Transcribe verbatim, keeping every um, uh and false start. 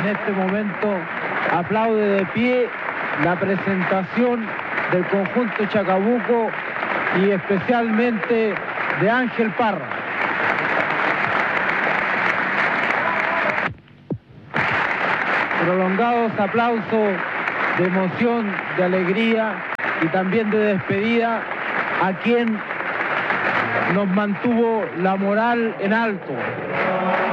en este momento aplaude de pie la presentación del conjunto Chacabuco y especialmente de Ángel Parra. Prolongados aplausos de emoción, de alegría y también de despedida a quien nos mantuvo la moral en alto.